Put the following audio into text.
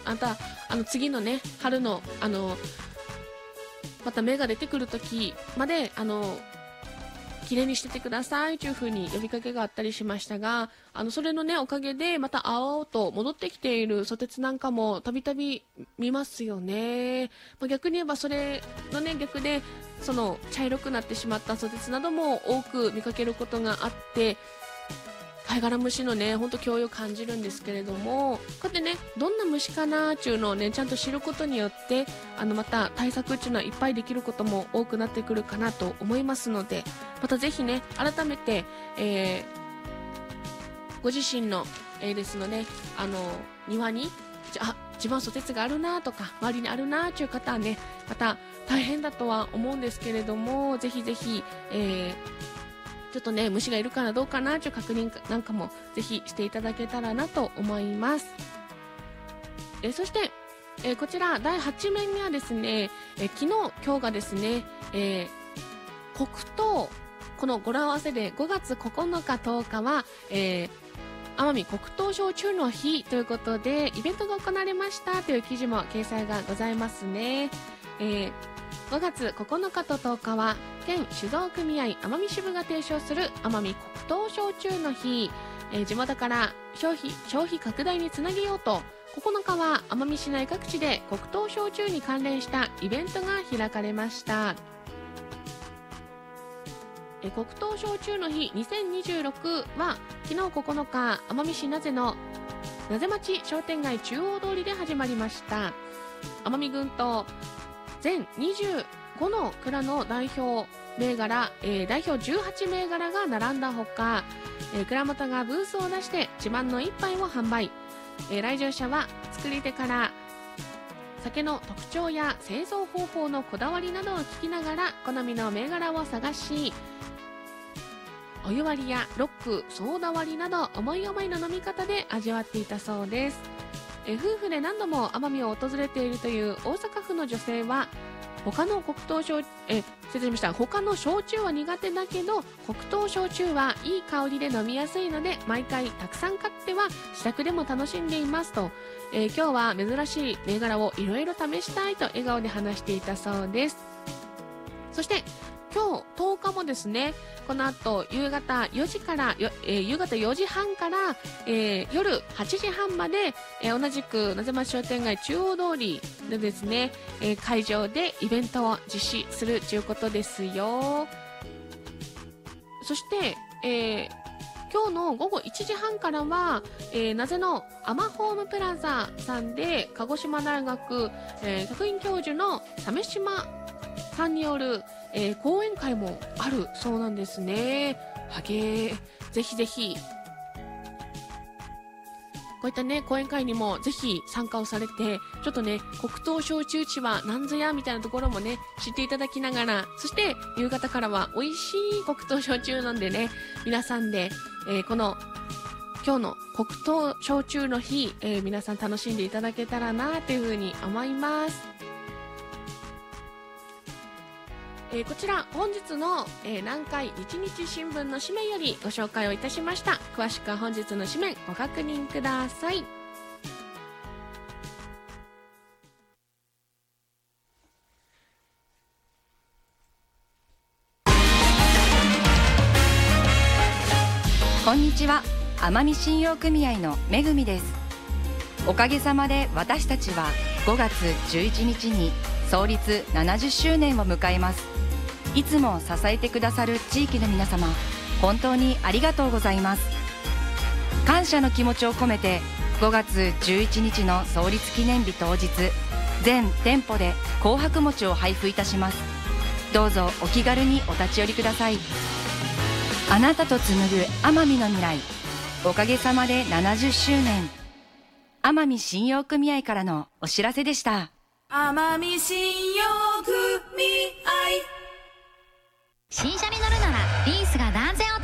あとは次のね春のまた芽が出てくる時まで綺麗にしててくださいという風に呼びかけがあったりしましたが、それのねおかげでまた青々と戻ってきているソテツなんかもたびたび見ますよね。逆に言えばそれのね逆でその茶色くなってしまったソテツなども多く見かけることがあって、貝殻虫のねほんと脅威を感じるんですけれども、こうやってねどんな虫かなっていうのをねちゃんと知ることによってまた対策っていうのはいっぱいできることも多くなってくるかなと思いますので、またぜひね改めて、ご自身の、ですので庭に自分はソテツがあるなとか周りにあるなという方はねまた大変だとは思うんですけれども、ぜひぜひ、ちょっとね虫がいるかなどうかなという確認なんかもぜひしていただけたらなと思います。そして、こちら第8面にはですね、昨日今日がですね、黒糖この語呂合わせで5月9日10日は、奄美黒糖焼酎の日ということでイベントが行われましたという記事も掲載がございますね。5月9日と10日は県酒造組合奄美支部が提唱する奄美黒糖焼酎の日、地元から消費拡大につなげようと9日は奄美市内各地で黒糖焼酎に関連したイベントが開かれました。黒糖焼酎の日2026は昨日9日奄美市名瀬の名瀬町商店街中央通りで始まりました。奄美群島全25の蔵の代表銘柄、代表18銘柄が並んだほか、蔵元がブースを出して自慢の一杯を販売、来場者は作り手から酒の特徴や製造方法のこだわりなどを聞きながら好みの銘柄を探し、お湯割りやロック、ソーダ割りなど思い思いの飲み方で味わっていたそうです。夫婦で何度も奄美を訪れているという大阪府の女性は他の焼酎は苦手だけど黒糖焼酎はいい香りで飲みやすいので毎回たくさん買っては自宅でも楽しんでいますと、今日は珍しい銘柄をいろいろ試したいと笑顔で話していたそうです。そして今日10日もですね、この後夕方4時半から、夜8時半まで、同じく名瀬町商店街中央通りでですね、会場でイベントを実施するということですよ。そして、今日の午後1時半からは、名瀬のアマホームプラザさんで鹿児島大学、客員教授の鮫島さんによる講演会もあるそうなんですね。ぜひぜひこういったね講演会にもぜひ参加をされて、ちょっとね黒糖焼酎地は何ぞやみたいなところもね知っていただきながら、そして夕方からは美味しい黒糖焼酎飲んでね皆さんで、この今日の黒糖焼酎の日、皆さん楽しんでいただけたらなというふうに思います。こちら本日の、南海日日新聞の紙面よりご紹介をいたしました。詳しくは本日の紙面ご確認ください。 こんにちは、奄美信用組合のめぐみです。おかげさまで私たちは5月11日に創立70周年を迎えます。いつも支えてくださる地域の皆様、本当にありがとうございます。感謝の気持ちを込めて5月11日の創立記念日当日、全店舗で紅白餅を配布いたします。どうぞお気軽にお立ち寄りください。あなたと紡ぐ奄美の未来、おかげさまで70周年。奄美信用組合からのお知らせでした。 奄美信用組合。 新車に乗るなら